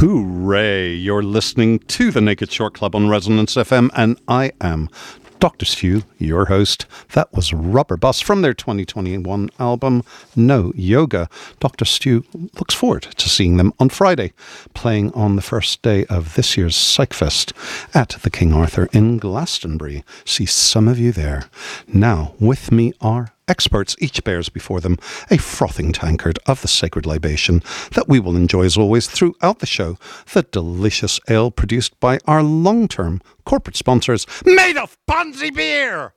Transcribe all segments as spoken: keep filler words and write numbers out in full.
Hooray! You're listening to the Naked Short Club on Resonance F M, and I am Doctor Stu, your host. That was Rubber Bus from their twenty twenty-one album, No Yoga. Doctor Stu looks forward to seeing them on Friday, playing on the first day of this year's Psychfest at the King Arthur in Glastonbury. See some of you there. Now, with me are experts. Each bears before them a frothing tankard of the sacred libation that we will enjoy as always throughout the show. The delicious ale produced by our long-term corporate sponsors, made of Ponzi beer!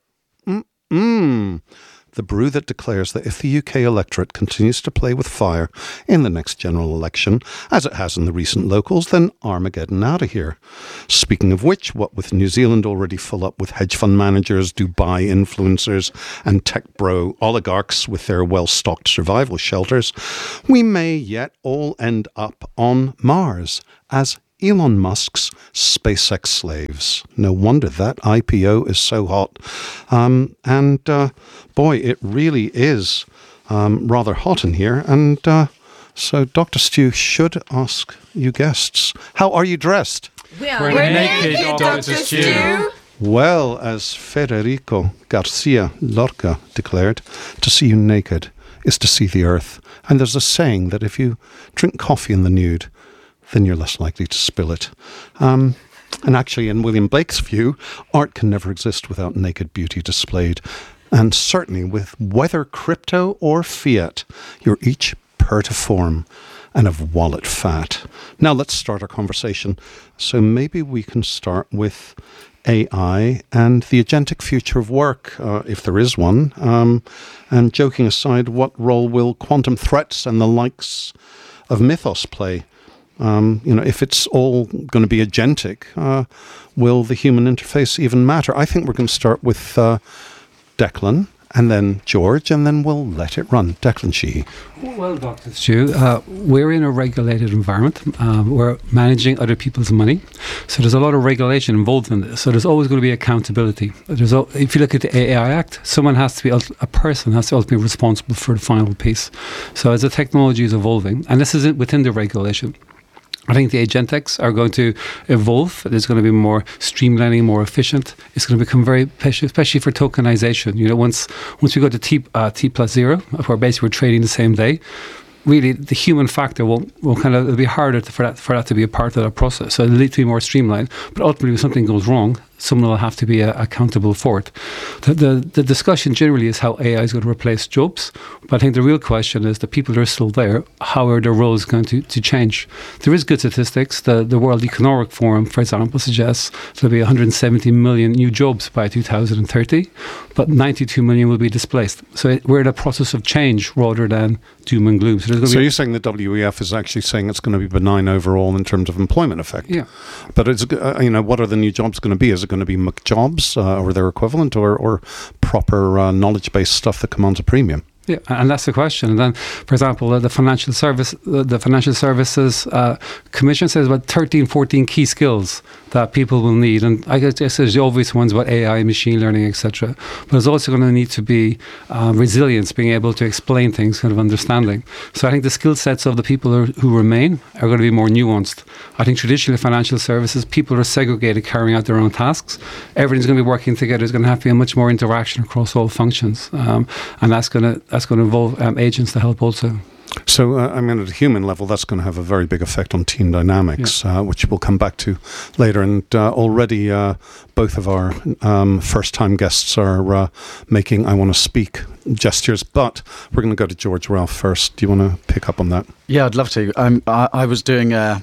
Mm-mm. The brew that declares that if the U K electorate continues to play with fire in the next general election, as it has in the recent locals, then Armageddon out of here. Speaking of which, what with New Zealand already full up with hedge fund managers, Dubai influencers, and tech bro oligarchs with their well-stocked survival shelters, we may yet all end up on Mars as Elon Musk's SpaceX slaves. No wonder that I P O is so hot. Um, and uh, boy, it really is um, rather hot in here. And uh, so Doctor Stu should ask you guests, how are you dressed? We are We're We're naked, naked, Doctor Doctor Stu. Stu. Well, as Federico Garcia Lorca declared, to see you naked is to see the earth. And there's a saying that if you drink coffee in the nude, then you're less likely to spill it. Um, and actually, in William Blake's view, art can never exist without naked beauty displayed. And certainly with whether crypto or fiat, you're each per to form and of wallet fat. Now let's start our conversation. So maybe we can start with A I and the agentic future of work, uh, if there is one. Um, and joking aside, what role will quantum threats and the likes of Mythos play? Um, you know, if it's all going to be agentic, uh, will the human interface even matter? I think we're going to start with uh, Declan, and then George, and then we'll let it run. Declan Sheehy. Well, Doctor Stu, uh, we're in a regulated environment. Um, we're managing other people's money. So there's a lot of regulation involved in this. So there's always going to be accountability. There's, if you look at the A I Act, someone has to be, a person has to ultimately be responsible for the final piece. So as the technology is evolving, and this is within the regulation, I think the agentics are going to evolve. There's going to be more streamlining, more efficient. It's going to become very, especially for tokenization. You know, once once we go to T, uh, T plus zero, where basically we're trading the same day, really the human factor will will kind of, it'll be harder to, for that for that to be a part of that process. So it'll need to be more streamlined. But ultimately, if something goes wrong, someone will have to be uh, accountable for it. The, the the discussion generally is how A I is going to replace jobs. But I think the real question is the people that are still there, how are their roles going to, to change? There is good statistics. The, the World Economic Forum, for example, suggests there'll be one hundred seventy million new jobs by two thousand thirty, but ninety-two million will be displaced. So it, we're in a process of change rather than doom and gloom. So, there's going to So be you're saying the W E F is actually saying it's going to be benign overall in terms of employment effect? Yeah. But it's, uh, you know, what are the new jobs going to be? Is it going to be McJobs uh, or their equivalent, or, or proper uh, knowledge-based stuff that commands a premium? Yeah, and that's the question. And then, for example, uh, the financial service, uh, the Financial Services uh, Commission says about thirteen, fourteen key skills that people will need. And I guess there's the obvious ones about A I, machine learning, et cetera. But there's also going to need to be uh, resilience, being able to explain things, kind of understanding. So I think the skill sets of the people who, who remain are going to be more nuanced. I think traditionally financial services, people are segregated, carrying out their own tasks. Everything's going to be working together. There's going to have to be a much more interaction across all functions. Um, and that's going to that's going to involve um, agents to help also. So, uh, I mean, at a human level, that's going to have a very big effect on team dynamics, yeah. uh, which we'll come back to later. And uh, already uh, both of our um, first-time guests are uh, making I want to speak gestures, but we're going to go to George Ralph first. Do you want to pick up on that? Yeah, I'd love to. Um, I, I was doing a,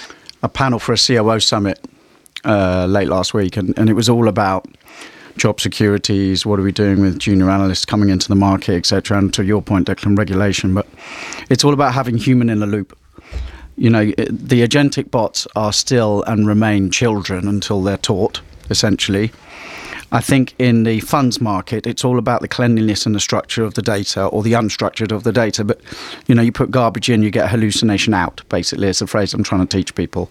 a panel for a C O O summit uh, late last week, and, and it was all about job securities, what are we doing with junior analysts coming into the market, et cetera. And to your point, Declan, regulation. But it's all about having human in the loop. You know, the agentic bots are still and remain children until they're taught, essentially. I think in the funds market, it's all about the cleanliness and the structure of the data, or the unstructured of the data. But, you know, you put garbage in, you get hallucination out, basically. It's a phrase I'm trying to teach people.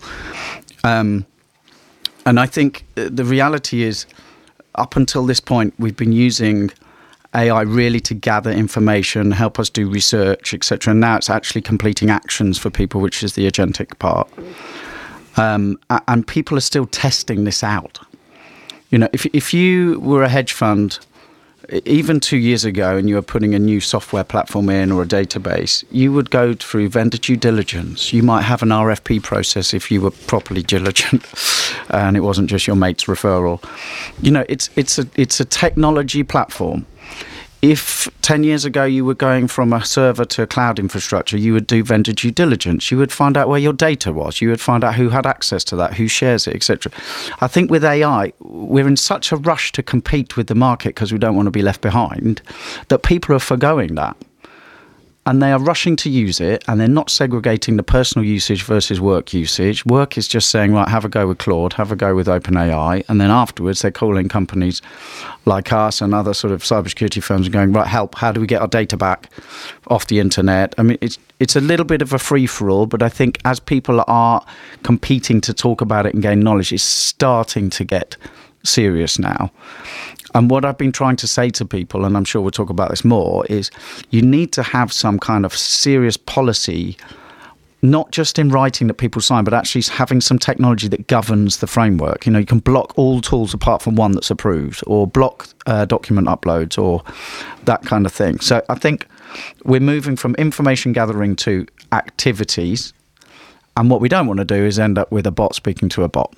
Um, and I think the reality is, up until this point, we've been using A I really to gather information, help us do research, et cetera. And now it's actually completing actions for people, which is the agentic part. Um, and people are still testing this out. You know, if if you were a hedge fund, even two years ago, and you were putting a new software platform in or a database, you would go through vendor due diligence. You might have an R F P process if you were properly diligent, and it wasn't just your mate's referral. You know, it's it's a it's a technology platform. If ten years ago you were going from a server to a cloud infrastructure, you would do vendor due diligence. You would find out where your data was. You would find out who had access to that, who shares it, et cetera. I think with A I, we're in such a rush to compete with the market because we don't want to be left behind, that people are forgoing that. And they are rushing to use it, and they're not segregating the personal usage versus work usage. Work is just saying, right, have a go with Claude, have a go with OpenAI, and then afterwards they're calling companies like us and other sort of cybersecurity firms and going, right, help, how do we get our data back off the internet? I mean, it's it's a little bit of a free-for-all, but I think as people are competing to talk about it and gain knowledge, it's starting to get serious now. And what I've been trying to say to people, and I'm sure we'll talk about this more, is you need to have some kind of serious policy, not just in writing that people sign, but actually having some technology that governs the framework. You know, you can block all tools apart from one that's approved, or block uh, document uploads, or that kind of thing. So I think we're moving from information gathering to activities. And what we don't want to do is end up with a bot speaking to a bot.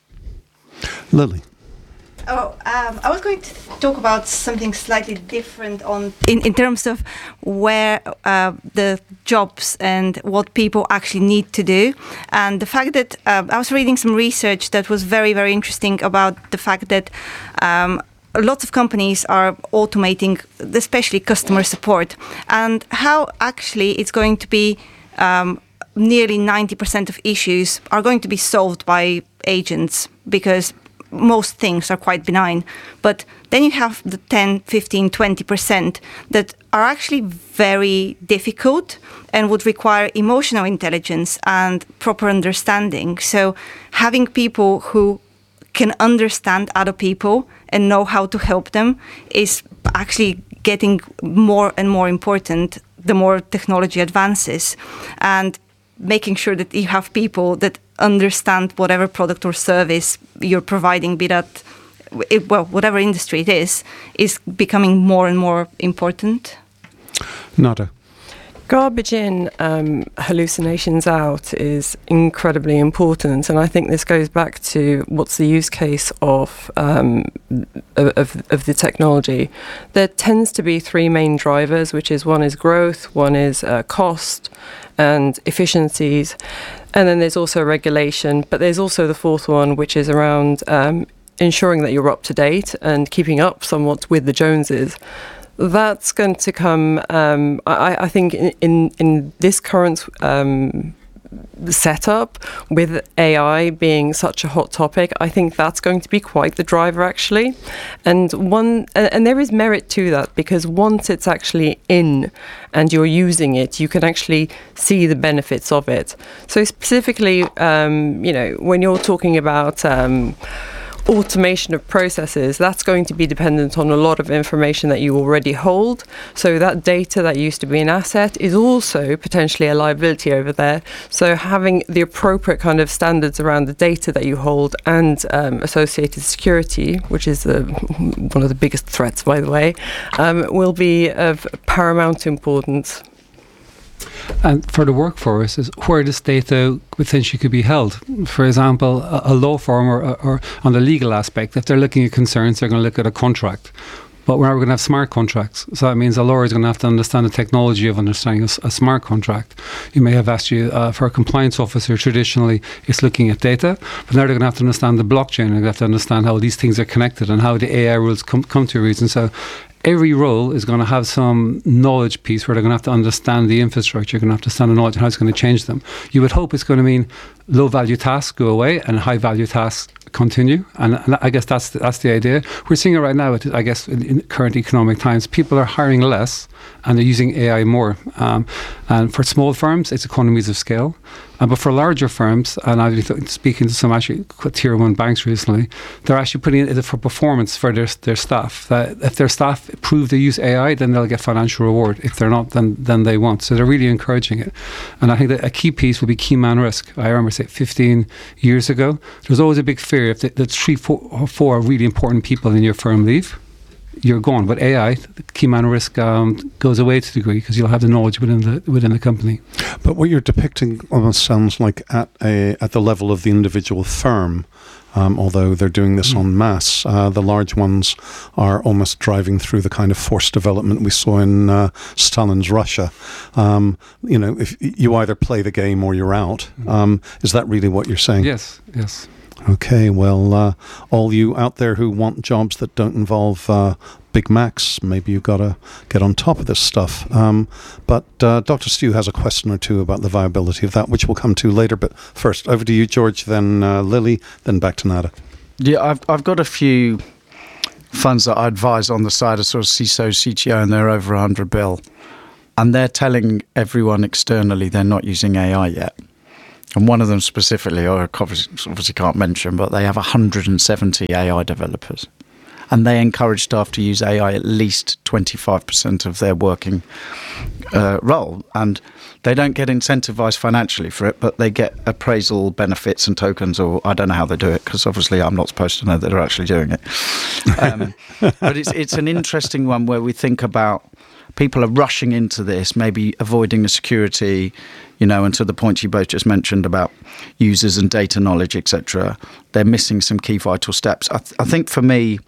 Lily. Oh, um, I was going to talk about something slightly different on in, in terms of where uh, the jobs and what people actually need to do. And the fact that uh, I was reading some research that was very, very interesting about the fact that um, lots of companies are automating, especially customer support, and how actually it's going to be um, nearly ninety percent of issues are going to be solved by agents, because most things are quite benign. But then you have the ten, fifteen, twenty percent that are actually very difficult and would require emotional intelligence and proper understanding. So having people who can understand other people and know how to help them is actually getting more and more important the more technology advances. And making sure that you have people that understand whatever product or service you're providing, be that, well, whatever industry it is, is becoming more and more important. Nada. Garbage in, um, hallucinations out is incredibly important, and I think this goes back to what's the use case of um, of, of the technology. There tends to be three main drivers, which is one is growth, one is uh, cost, and efficiencies, and then there's also regulation. But there's also the fourth one, which is around um, ensuring that you're up to date and keeping up somewhat with the Joneses. That's going to come, um, I, I think, in, in, in this current um, setup, with A I being such a hot topic, I think that's going to be quite the driver, actually. And one, and there is merit to that, because once it's actually in and you're using it, you can actually see the benefits of it. So specifically, um, you know, when you're talking about Um, automation of processes, that's going to be dependent on a lot of information that you already hold. So that data that used to be an asset is also potentially a liability over there. So having the appropriate kind of standards around the data that you hold and um, associated security, which is the, one of the biggest threats, by the way, um, will be of paramount importance. And for the workforce, is where this data potentially could be held. For example, a, a law firm or, or on the legal aspect, if they're looking at concerns, they're going to look at a contract. But we're going to have smart contracts. So that means a lawyer is going to have to understand the technology of understanding a, a smart contract. You may have asked you, uh, for a compliance officer, traditionally, it's looking at data. But now they're going to have to understand the blockchain. They're going to have to understand how these things are connected and how the A I rules come, come to a reason. So every role is going to have some knowledge piece where they're going to have to understand the infrastructure, you're going to have to understand the knowledge and how it's going to change them. You would hope it's going to mean low-value tasks go away and high-value tasks continue, and, and I guess that's the, that's the idea. We're seeing it right now, I guess, in, in current economic times. People are hiring less and they're using A I more. Um, and for small firms, it's economies of scale. Uh, but for larger firms, and I've been speaking to some actually tier one banks recently, they're actually putting it for performance for their their staff. That if their staff prove they use A I, then they'll get financial reward. If they're not, then then they won't. So they're really encouraging it. And I think that a key piece will be key man risk. I remember say, fifteen years ago, there's always a big fear if the, the three, four, or four really important people in your firm leave, you're gone. But A I, the key man risk, um, goes away to a degree because you'll have the knowledge within the within the company. But what you're depicting almost sounds like at a at the level of the individual firm. Um, although they're doing this en masse, uh, the large ones are almost driving through the kind of forced development we saw in uh, Stalin's Russia. Um, you know, if you either play the game or you're out. Um, is that really what you're saying? Yes, yes. Okay, well, uh, all you out there who want jobs that don't involve uh, Big Macs, maybe you've got to get on top of this stuff. Um, but uh, Doctor Stew has a question or two about the viability of that, which we'll come to later. But first, over to you, George, then uh, Lily, then back to Nada. Yeah, I've I've got a few funds that I advise on the side of sort of C I S O, C T O, and they're over one hundred bill. And they're telling everyone externally they're not using A I yet. And one of them specifically, I obviously can't mention, but they have one hundred seventy A I developers. And they encourage staff to use A I at least twenty-five percent of their working uh, role. And they don't get incentivized financially for it, but they get appraisal benefits and tokens, or I don't know how they do it, because obviously I'm not supposed to know that they're actually doing it. Um, but it's it's an interesting one where we think about people are rushing into this, maybe avoiding the security, you know, and to the point you both just mentioned about users and data knowledge, et cetera. They're missing some key vital steps. I, th- I think for me,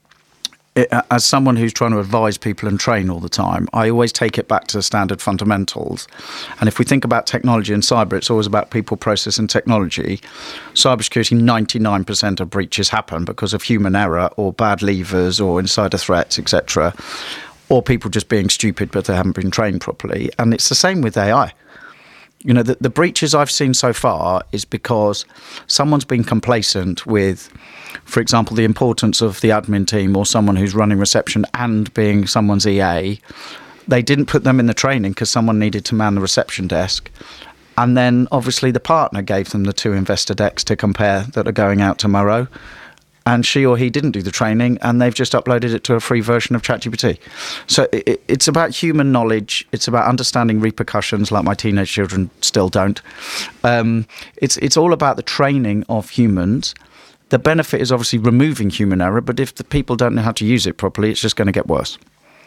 it, as someone who's trying to advise people and train all the time, I always take it back to standard fundamentals. And if we think about technology and cyber, it's always about people, process and technology. Cybersecurity, ninety-nine percent of breaches happen because of human error or bad levers or insider threats, et cetera, or people just being stupid but they haven't been trained properly. And it's the same with A I. You know, the, the breaches I've seen so far is because someone's been complacent with, for example, the importance of the admin team or someone who's running reception and being someone's E A. They didn't put them in the training because someone needed to man the reception desk. And then obviously the partner gave them the two investor decks to compare that are going out tomorrow. And she or he didn't do the training, and they've just uploaded it to a free version of ChatGPT. So it, it's about human knowledge. It's about understanding repercussions, like my teenage children still don't. Um, it's it's all about the training of humans. The benefit is obviously removing human error, but if the people don't know how to use it properly, it's just going to get worse.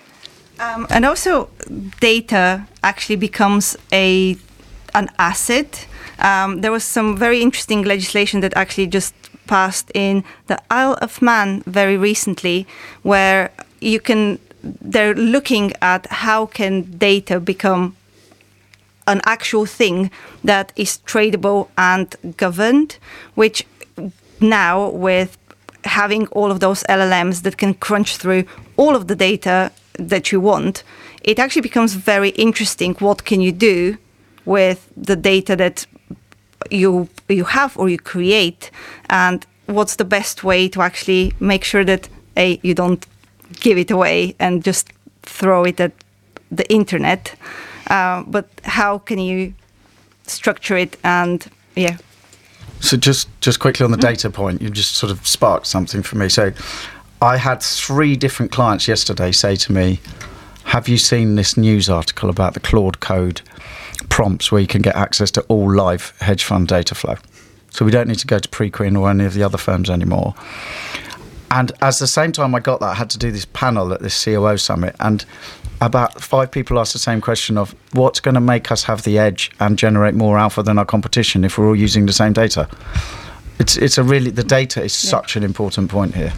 Um, and also, data actually becomes a an asset. Um, there was some very interesting legislation that actually just passed in the Isle of Man very recently, where you can they're looking at how can data become an actual thing that is tradable and governed, which now with having all of those L L Ms that can crunch through all of the data that you want, it actually becomes very interesting. What can you do with the data that you you have or you create, and what's the best way to actually make sure that a you don't give it away and just throw it at the internet, uh, but how can you structure it? And yeah. So just just quickly on the data point, you just sort of sparked something for me. So I had three different clients yesterday say to me, have you seen this news article about the Claude Code prompts where you can get access to all live hedge fund data flow? So we don't need to go to Preqin or any of the other firms anymore. And at the same time I got that, I had to do this panel at this C O O summit, and about five people asked the same question of what's going to make us have the edge and generate more alpha than our competition if we're all using the same data. It's it's a really, the data is yeah. such an important point here.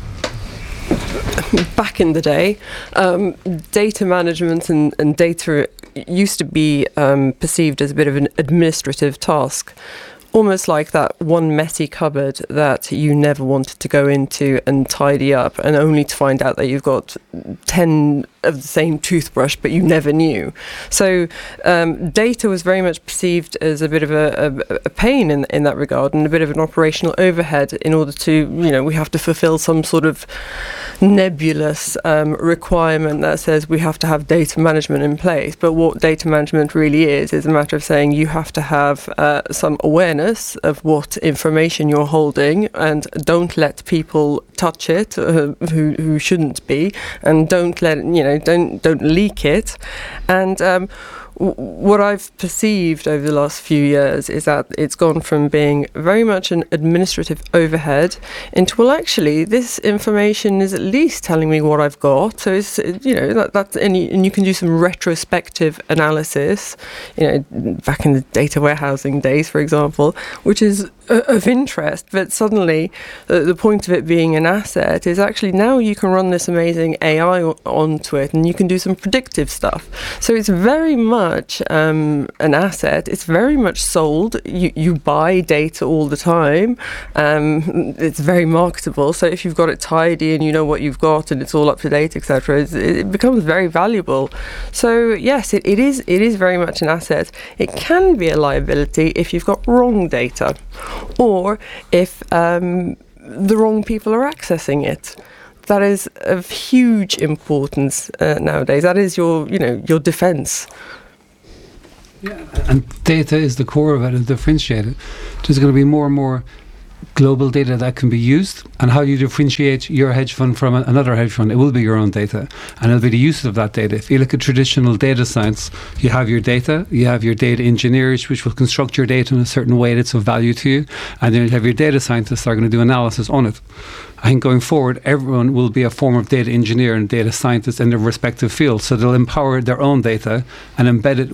Back in the day, um, data management and, and data used to be um, perceived as a bit of an administrative task, almost like that one messy cupboard that you never wanted to go into and tidy up, and only to find out that you've got ten of the same toothbrush, but you never knew. So um, data was very much perceived as a bit of a, a, a pain in, in that regard, and a bit of an operational overhead in order to, you know, we have to fulfill some sort of nebulous um, requirement that says we have to have data management in place. But what data management really is, is a matter of saying you have to have uh, some awareness of what information you're holding, and don't let people touch it uh, who, who shouldn't be, and don't let, you know, don't don't leak it. And um, w- what I've perceived over the last few years is that it's gone from being very much an administrative overhead into, well, actually, this information is at least telling me what I've got. So it's, you know, that, that's, and you, and you can do some retrospective analysis, you know, back in the data warehousing days, for example, which is uh, of interest. But suddenly, uh, the point of it being an asset is actually now you can run this amazing A I o- onto it, and you can do some predictive stuff. So it's very much um, an asset. It's very much sold. You you buy data all the time. Um, it's very marketable. So if you've got it tidy and you know what you've got and it's all up to date, et cetera, it becomes very valuable. So yes, it, it is it is very much an asset. It can be a liability if you've got wrong data, or if um, the wrong people are accessing it. That is of huge importance uh, nowadays. That is your, you know, your defence. Yeah, and data is the core of it and differentiated. There's going to be more and more global data that can be used, and how you differentiate your hedge fund from a, another hedge fund, it will be your own data, and it'll be the use of that data. If you look at traditional data science, you have your data, you have your data engineers which will construct your data in a certain way that's of value to you, and then you have your data scientists that are going to do analysis on it. I think going forward, everyone will be a form of data engineer and data scientist in their respective fields. So they'll empower their own data and embed it